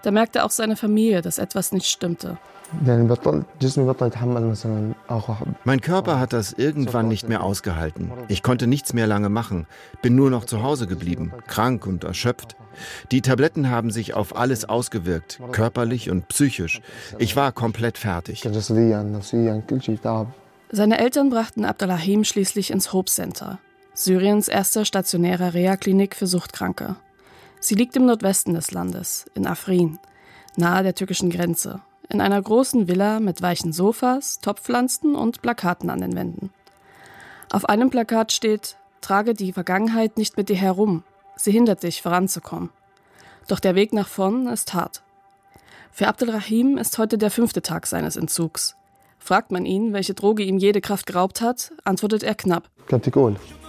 Da merkte auch seine Familie, dass etwas nicht stimmte. Mein Körper hat das irgendwann nicht mehr ausgehalten. Ich konnte nichts mehr lange machen, bin nur noch zu Hause geblieben, krank und erschöpft. Die Tabletten haben sich auf alles ausgewirkt, körperlich und psychisch. Ich war komplett fertig. Seine Eltern brachten Abdelrahim schließlich ins Hope Center, Syriens erster stationärer Reha-Klinik für Suchtkranke. Sie liegt im Nordwesten des Landes, in Afrin, nahe der türkischen Grenze, in einer großen Villa mit weichen Sofas, Topfpflanzen und Plakaten an den Wänden. Auf einem Plakat steht: Trage die Vergangenheit nicht mit dir herum, sie hindert dich, voranzukommen. Doch der Weg nach vorn ist hart. Für Abdelrahim ist heute der 5. Tag seines Entzugs. Fragt man ihn, welche Droge ihm jede Kraft geraubt hat, antwortet er knapp: